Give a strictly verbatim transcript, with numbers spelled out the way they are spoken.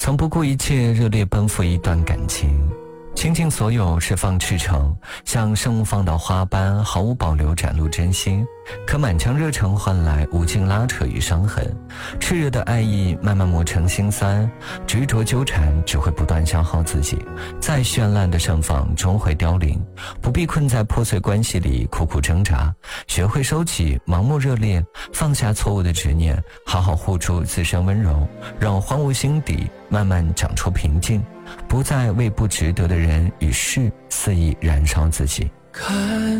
曾不顾一切热烈奔赴一段感情，倾尽所有释放赤诚，像盛放的花般毫无保留展露真心。可满腔热诚换来无尽拉扯与伤痕，炽热的爱意慢慢磨成心酸，执着纠缠只会不断消耗自己，再绚烂的盛放终会凋零。不必困在破碎关系里苦苦挣扎，学会收起盲目热烈，放下错误的执念，好好护住自身温柔，让荒芜心底慢慢长出平静，不再为不值得的人与事肆意燃烧自己。 看